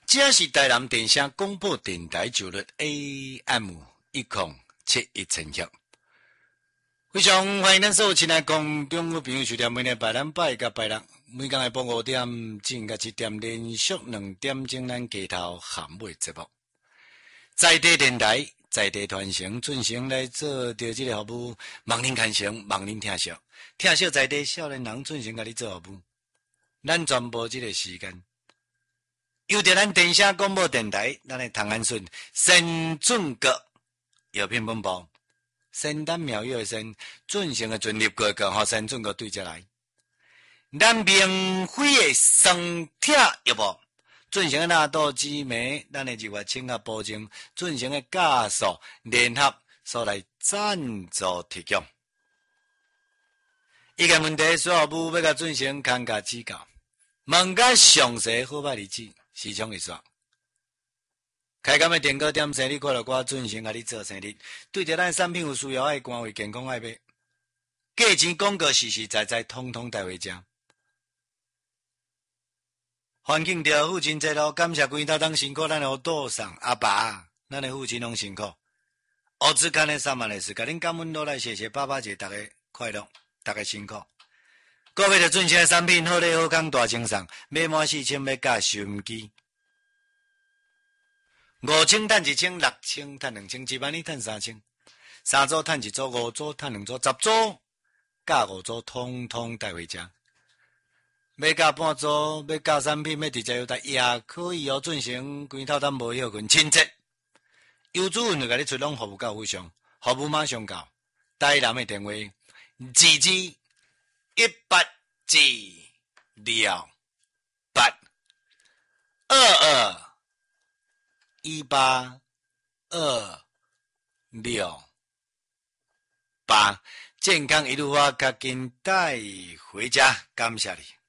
这是台南电声广播电台九律 AM1071千赫。非常欢迎咱所有亲爱观众朋友收听每日拜咱拜甲拜六，每天下晡5点正甲7点连续2点钟咱街头咸尾节目。在地电台，在地传承，准成来做着这个服务，望您看成，望您听惜，听惜在地少年人准成甲你做服务。咱全部这个时间。由着咱电声广播电台，咱的唐安顺先准阁药品本部，仙丹妙药的仙，准成的准入过个和先准阁对接来。咱明辉的生铁药物，准成的纳豆紫梅，咱的日月清啊保证，准成的加速联合所来赞助提供。伊个问题，所有务要甲准成看甲指教，问甲详细好歹日子。时常会说，开工的电糕店生意看到我准成甲你做生意，对着咱产品有需要爱关怀健康爱买，价钱广告实实在在，统统带回家。环境着父亲节咯，感谢规头当辛苦，咱的多送阿爸，咱的父亲拢辛苦。我只看的3万的事，甲恁感恩落来，谢谢爸爸节，大家快乐，大家辛苦。各位的准成的产品，好礼好康大清送，买满4000要加收音机，5000赚1000，6000赚2000，1万你赚3000，3组赚1组，5组赚2组，10组加5组，通通带回家。要加半组，要加产品，要直接优待也可以哦。准成规头咱无休困，亲切。优主任就甲你出拢服务到非常，服务马上到。台南的电话12828，健康一路发，甲紧带回家，感谢你。